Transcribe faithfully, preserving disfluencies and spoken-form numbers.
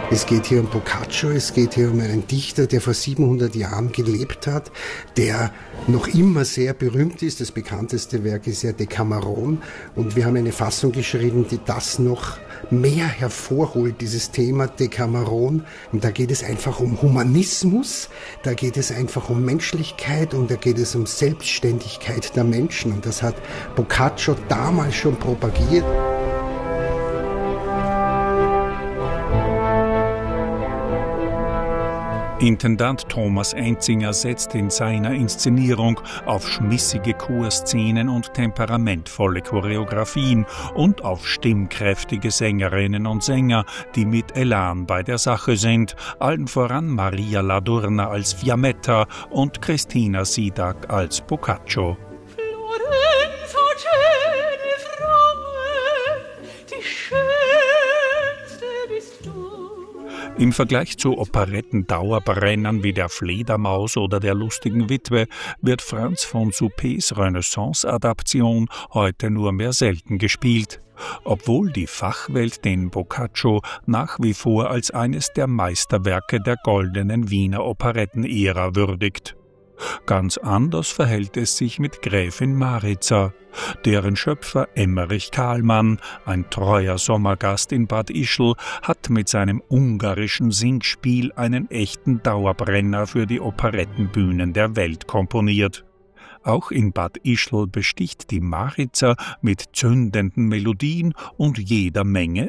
Es geht hier um Boccaccio, es geht hier um einen Dichter, der vor siebenhundert Jahren gelebt hat, der noch immer sehr berühmt ist. Das bekannteste Werk ist ja Decameron. Und wir haben eine Fassung geschrieben, die das noch mehr hervorholt, dieses Thema Decameron. Und da geht es einfach um Humanismus, da geht es einfach um Menschlichkeit und da geht es um Selbstständigkeit der Menschen. Und das hat Boccaccio damals schon propagiert. Intendant Thomas Enzinger setzt in seiner Inszenierung auf schmissige Chorszenen und temperamentvolle Choreografien und auf stimmkräftige Sängerinnen und Sänger, die mit Elan bei der Sache sind, allen voran Maria Ladurna als Fiammetta und Christina Sidak als Boccaccio. Im Vergleich zu Operetten-Dauerbrennern wie der Fledermaus oder der lustigen Witwe wird Franz von Suppés Renaissance-Adaption heute nur mehr selten gespielt, obwohl die Fachwelt den Boccaccio nach wie vor als eines der Meisterwerke der goldenen Wiener Operettenära würdigt. Ganz anders verhält es sich mit Gräfin Maritza, deren Schöpfer Emmerich Kahlmann, ein treuer Sommergast in Bad Ischl, hat mit seinem ungarischen Singspiel einen echten Dauerbrenner für die Operettenbühnen der Welt komponiert. Auch in Bad Ischl besticht die Maritza mit zündenden Melodien und jeder Menge